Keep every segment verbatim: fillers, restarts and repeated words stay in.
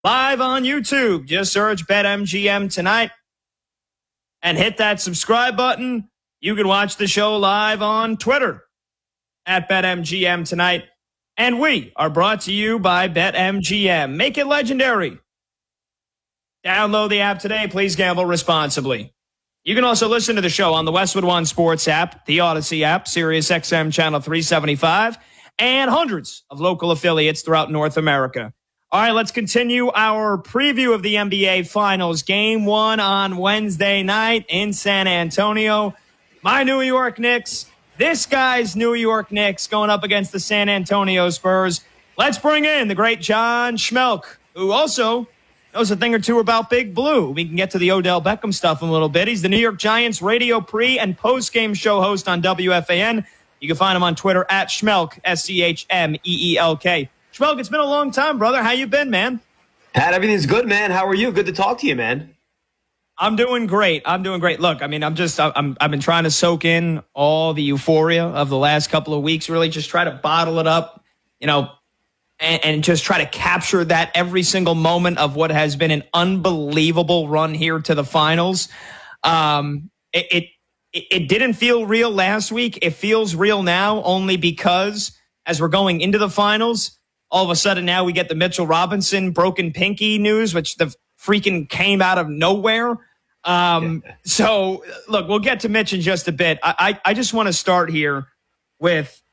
Live on YouTube. Just search BetMGM tonight and hit that subscribe button. You can watch the show live on Twitter at BetMGM tonight. And we are brought to you by BetMGM. Make it legendary. Download the app today. Please gamble responsibly. You can also listen to the show on the Westwood One Sports app, the Odyssey app, Sirius X M Channel three seventy-five, and hundreds of local affiliates throughout North America. All right, let's continue our preview of the N B A Finals. Game one on Wednesday night in San Antonio. My New York Knicks, this guy's New York Knicks going up against the San Antonio Spurs. Let's bring in the great John Schmelk, who also knows a thing or two about Big Blue. We can get to the Odell Beckham stuff in a little bit. He's the New York Giants radio pre- and post-game show host on W F A N. You can find him on Twitter at Schmelk, S C H M E E L K. Schmelk, it's been a long time, brother. How you been, man? Pat, everything's good, man. How are you? Good to talk to you, man. I'm doing great. I'm doing great. Look, I mean, I'm just, I'm, I've been trying to soak in all the euphoria of the last couple of weeks, really just try to bottle it up, you know, and, and just try to capture that every single moment of what has been an unbelievable run here to the finals. Um, it, it, it didn't feel real last week. It feels real now only because as we're going into the finals, all of a sudden now we get the Mitchell Robinson broken pinky news, which the freaking came out of nowhere. Um, so, look, we'll get to Mitch in just a bit. I, I, I just want to start here with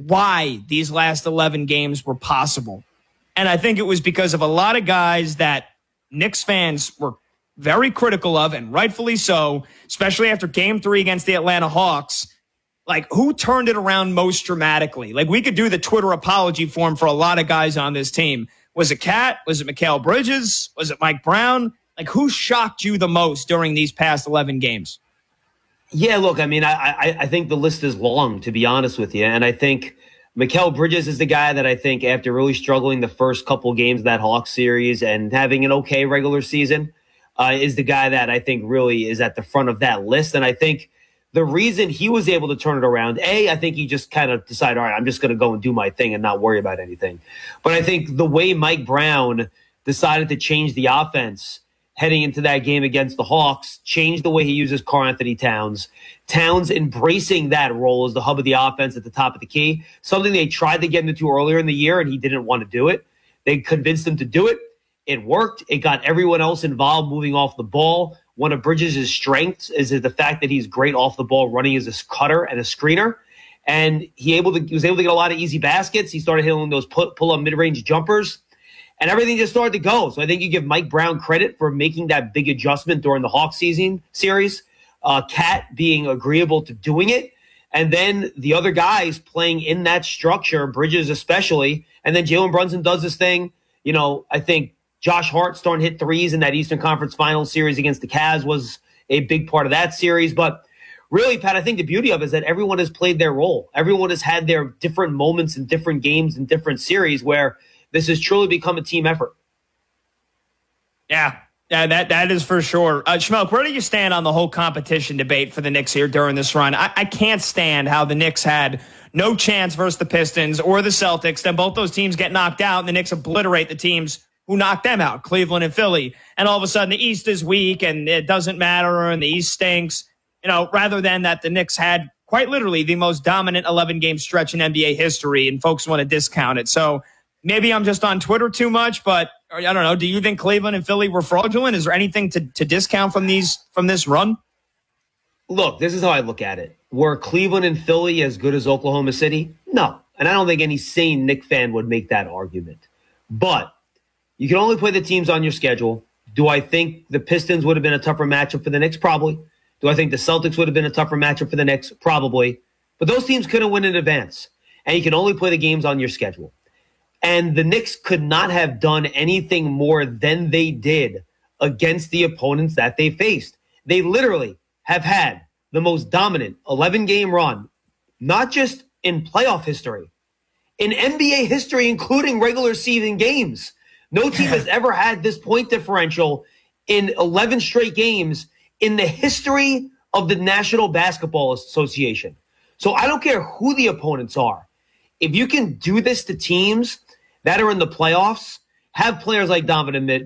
why these last eleven games were possible. And I think it was because of a lot of guys that Knicks fans were very critical of, and rightfully so, especially after game three against the Atlanta Hawks. Like, who turned it around most dramatically? Like, we could do the Twitter apology form for a lot of guys on this team. Was it Cat? Was it Mikal Bridges? Was it Mike Brown? Like, who shocked you the most during these past eleven games? Yeah, look, I mean, I, I, I think the list is long, to be honest with you. And I think Mikal Bridges is the guy that I think after really struggling the first couple games of that Hawks series and having an okay regular season uh, is the guy that I think really is at the front of that list. And I think the reason he was able to turn it around, A, I think he just kind of decided, all right, I'm just going to go and do my thing and not worry about anything. But I think the way Mike Brown decided to change the offense heading into that game against the Hawks, changed the way he uses Karl Anthony Towns. Towns embracing that role as the hub of the offense at the top of the key, something they tried to get him into earlier in the year, and he didn't want to do it. They convinced him to do it. It worked. It got everyone else involved moving off the ball. One of Bridges' strengths is the fact that he's great off the ball, running as a cutter and a screener. And he able to he was able to get a lot of easy baskets. He started hitting those pull, pull-up mid-range jumpers. And everything just started to go. So I think you give Mike Brown credit for making that big adjustment during the Hawks season series. Uh, Cat being agreeable to doing it. And then the other guys playing in that structure, Bridges especially. And then Jalen Brunson does this thing. You know, I think Josh Hart starting to hit threes in that Eastern Conference Finals series against the Cavs was a big part of that series. But really, Pat, I think the beauty of it is that everyone has played their role. Everyone has had their different moments in different games and different series where this has truly become a team effort. Yeah, yeah, that that is for sure. Uh, Schmelk, where do you stand on the whole competition debate for the Knicks here during this run? I, I can't stand how the Knicks had no chance versus the Pistons or the Celtics. Then both those teams get knocked out, and the Knicks obliterate the teams who knocked them out, Cleveland and Philly. And all of a sudden, the East is weak, and it doesn't matter, and the East stinks. You know, rather than that, the Knicks had quite literally the most dominant eleven-game stretch in N B A history, and folks want to discount it. So maybe I'm just on Twitter too much, but I don't know. Do you think Cleveland and Philly were fraudulent? Is there anything to, to discount from these from this run? Look, this is how I look at it. Were Cleveland and Philly as good as Oklahoma City? No. And I don't think any sane Knick fan would make that argument. But you can only play the teams on your schedule. Do I think the Pistons would have been a tougher matchup for the Knicks? Probably. Do I think the Celtics would have been a tougher matchup for the Knicks? Probably. But those teams couldn't win in advance. And you can only play the games on your schedule. And the Knicks could not have done anything more than they did against the opponents that they faced. They literally have had the most dominant eleven-game run, not just in playoff history, in N B A history, including regular season games. No team has ever had this point differential in eleven straight games in the history of the National Basketball Association. So I don't care who the opponents are. If you can do this to teams that are in the playoffs, have players like Donovan